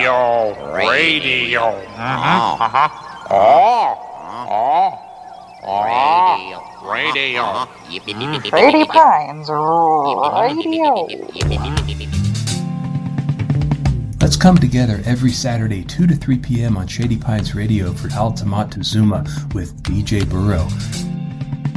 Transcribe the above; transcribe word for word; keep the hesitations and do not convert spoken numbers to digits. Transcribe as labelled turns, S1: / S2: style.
S1: Radio. Radio. Uh-huh. Uh-huh. Oh. Oh. Oh. Radio.
S2: Brady Pines Radio.
S3: Let's come together every Saturday, two to three p.m. on Shady Pines Radio for Al Montezuma with D J Burrow.